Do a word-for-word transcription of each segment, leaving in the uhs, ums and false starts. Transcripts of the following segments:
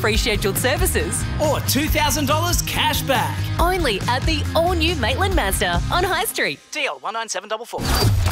free scheduled services. Or two thousand dollars cash back. Only at the all-new Maitland Mazda on High Street. D L one nine seven four four.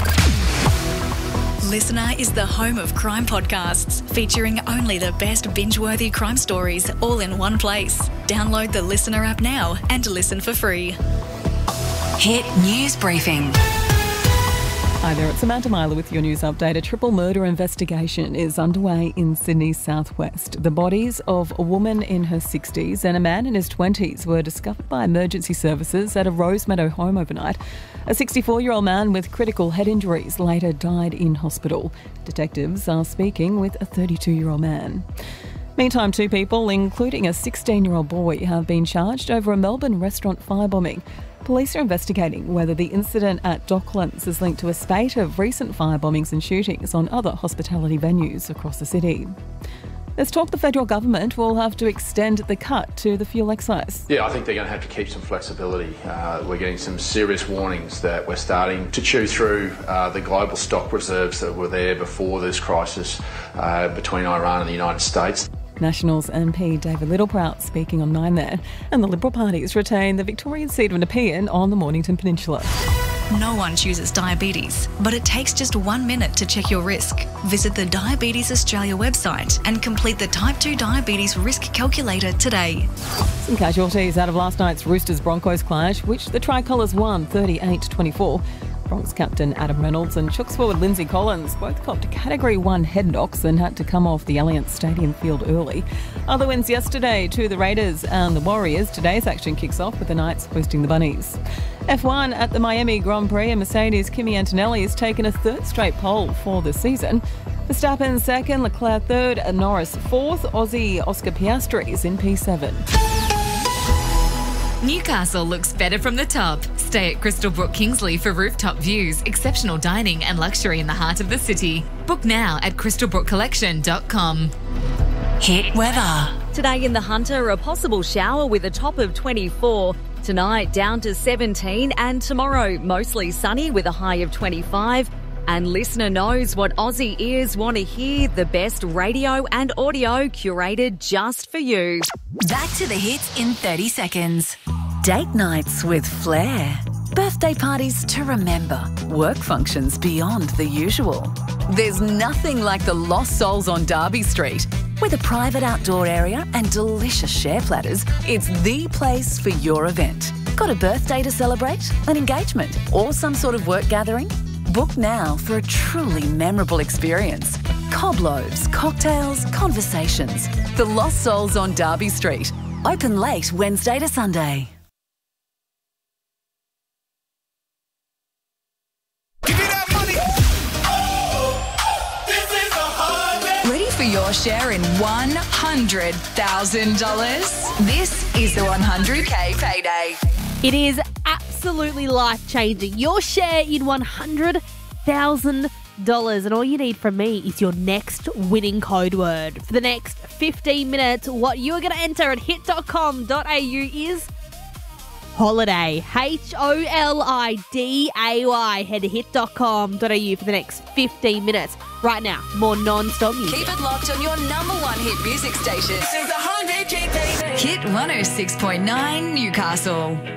Listener is the home of crime podcasts, featuring only the best binge-worthy crime stories all in one place. Download the Listener app now and listen for free. Hit News Briefing. Hi there, it's Samantha Myler with your news update. A triple murder investigation is underway in Sydney's southwest. The bodies of a woman in her sixties and a man in his twenties were discovered by emergency services at a Rosemeadow home overnight. A sixty-four-year-old man with critical head injuries later died in hospital. Detectives are speaking with a thirty-two-year-old man. Meantime, two people, including a sixteen-year-old boy, have been charged over a Melbourne restaurant firebombing. Police are investigating whether the incident at Docklands is linked to a spate of recent firebombings and shootings on other hospitality venues across the city. There's talk the federal government will have to extend the cut to the fuel excise. Yeah, I think they're going to have to keep some flexibility. Uh, we're getting some serious warnings that we're starting to chew through uh, the global stock reserves that were there before this crisis uh, between Iran and the United States. Nationals M P David Littleproud speaking on Nine there. And the Liberal Party's retain the Victorian seat of Nepean on the Mornington Peninsula. No one chooses diabetes, but it takes just one minute to check your risk. Visit the Diabetes Australia website and complete the Type two Diabetes Risk Calculator today. Some casualties out of last night's Roosters-Broncos clash, which the Tricolours won thirty-eight to twenty-four. Bronx captain Adam Reynolds and Chooks forward Lindsay Collins both copped Category one head knocks and had to come off the Allianz Stadium field early. Other wins yesterday to the Raiders and the Warriors. Today's action kicks off with the Knights hosting the Bunnies. F one at the Miami Grand Prix, and Mercedes' Kimi Antonelli has taken a third straight pole for the season. Verstappen second, Leclerc third, and Norris fourth. Aussie Oscar Piastri is in P seven. Newcastle looks better from the top. Stay at Crystal Brook Kingsley for rooftop views, exceptional dining and luxury in the heart of the city. Book now at crystal brook collection dot com. Hit weather. Today in the Hunter, a possible shower with a top of twenty-four. Tonight down to seventeen, and tomorrow mostly sunny with a high of twenty-five. And Listener knows what Aussie ears want to hear, the best radio and audio curated just for you. Back to the hits in thirty seconds. Date nights with flair. Birthday parties to remember. Work functions beyond the usual. There's nothing like the Lost Souls on Derby Street. With a private outdoor area and delicious share platters, it's the place for your event. Got a birthday to celebrate, an engagement, or some sort of work gathering? Book now for a truly memorable experience. Cob loaves, cocktails, conversations. The Lost Souls on Derby Street. Open late Wednesday to Sunday. Give me that money. Oh, this is a hundred. Ready for your share in one hundred thousand dollars? This is the one hundred K payday. It is absolutely life-changing. Your share in one hundred thousand dollars. And all you need from me is your next winning code word. For the next fifteen minutes, what you're going to enter at hit dot com dot a u is holiday. H O L I D A Y. Head to hit dot com dot a u for the next fifteen minutes. Right now, more non-stop music. Keep it locked on your number one hit music station. This is a hundred K baby. Hit one oh six point nine Newcastle.